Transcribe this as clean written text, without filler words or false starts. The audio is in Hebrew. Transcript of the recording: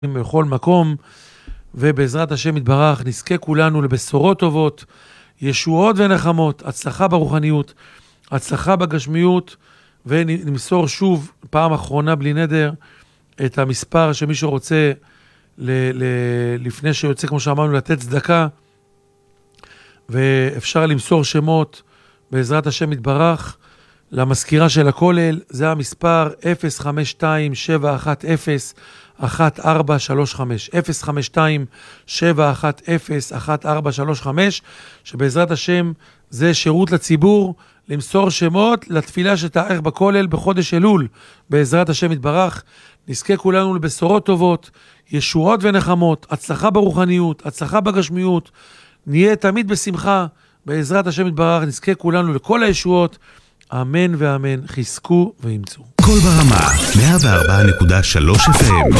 בכל מקום, ובעזרת השם יתברך נזכה כולנו לבשורות טובות, ישועות ונחמות, הצלחה ברוחניות, הצלחה בגשמיות, ונמסור שוב פעם אחרונה בלי נדר את המספר שמי שרוצה לפני שיוצא, כמו שאמרנו, לתת צדקה, ואפשר למסור שמות בעזרת השם יתברך למזכירה של הכולל. זה המספר 052-710-1435, 052-710-1435, שבעזרת השם זה שירות לציבור, למסור שמות לתפילה שתארך בכולל בחודש אלול. בעזרת השם יתברך נזכה כולנו לבשורות טובות, ישועות ונחמות, הצלחה ברוחניות, הצלחה בגשמיות, נהיה תמיד בשמחה. בעזרת השם יתברך נזכה כולנו לכל הישועות, אמן ואמן. חזקו ואמצו. כל ברמה 104.3 FM.